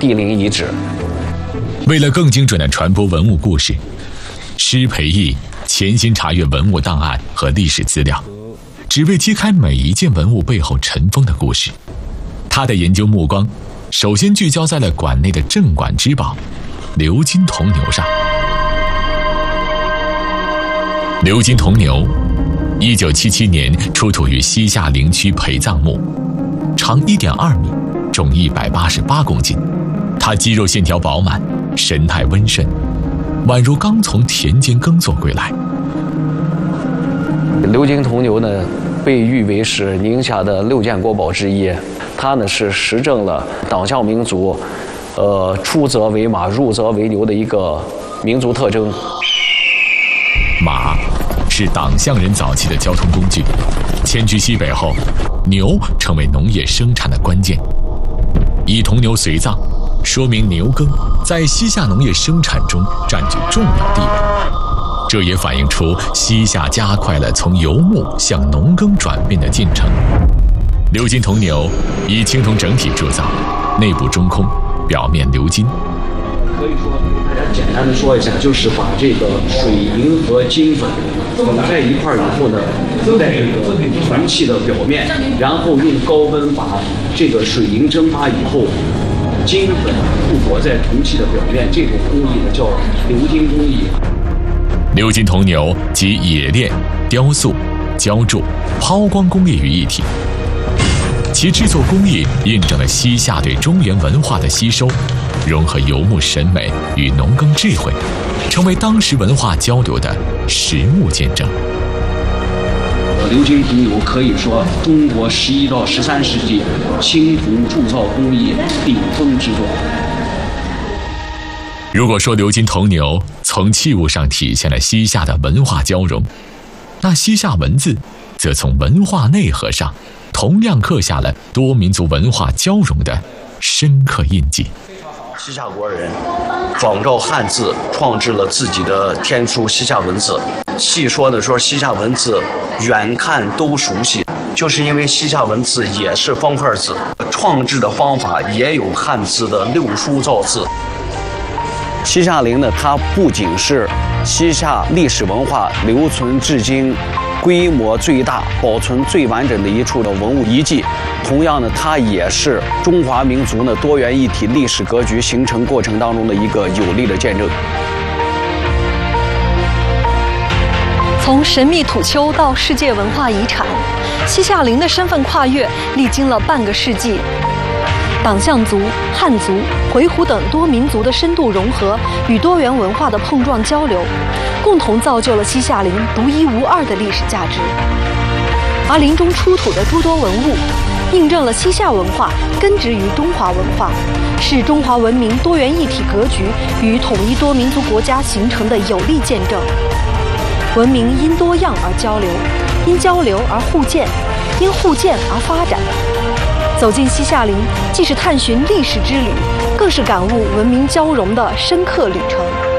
帝陵遗址。 为了更精准地传播文物故事，施培义潜心查阅文物档案和历史资料，只为揭开每一件文物背后尘封的故事。他的研究目光首先聚焦在了馆内的镇馆之宝鎏金铜牛上。鎏金铜牛1977年出土于西夏陵区陪葬墓，长1.2米，重188公斤。它肌肉线条饱满，神态温顺，宛如刚从田间耕作归来。 鎏金铜牛呢，被誉为是宁夏的6件国宝之一。它呢是实证了党项民族，出则为马，入则为牛的一个民族特征。 马是党项人早期的交通工具，迁居西北后，牛成为农业生产的关键。以铜牛随葬，说明牛耕在西夏农业生产中占据重要地位。这也反映出西夏加快了从游牧向农耕转变的进程。鎏金铜牛以青铜整体铸造，内部中空，表面鎏金。 可以说，大家简单的说一下，就是把这个水银和金粉混在一块儿以后呢，在这个铜器的表面，然后用高温把这个水银蒸发以后，金粉附着在铜器的表面，这种工艺呢叫鎏金工艺。 鎏金铜牛集冶炼、雕塑、浇铸、抛光工艺于一体，其制作工艺印证了西夏对中原文化的吸收，融合游牧审美与农耕智慧，成为当时文化交流的实物见证。 鎏金铜牛可以说中国11到13世纪青铜铸造工艺顶峰之作。 如果说鎏金铜牛从器物上体现了西夏的文化交融，那西夏文字则从文化内核上同样刻下了多民族文化交融的深刻印记。 西夏国人仿照汉字创制了自己的天书西夏文字。细说呢，说西夏文字远看都熟悉，就是因为西夏文字也是方块字，创制的方法也有汉字的六书造字。 西夏陵呢，它不仅是西夏历史文化留存至今规模最大、保存最完整的一处的文物遗迹，同样呢，它也是中华民族呢多元一体历史格局形成过程当中的一个有力的见证。 从神秘土丘到世界文化遗产，西夏陵的身份跨越历经了半个世纪。党项族、汉族、回鹘等多民族的深度融合与多元文化的碰撞交流，共同造就了西夏陵独一无二的历史价值。而陵中出土的诸多文物，印证了西夏文化根植于中华文化，是中华文明多元一体格局与统一多民族国家形成的有力见证。文明因多样而交流，因交流而互鉴，因互鉴而发展。走进西夏陵，既是探寻历史之旅，更是感悟文明交融的深刻旅程。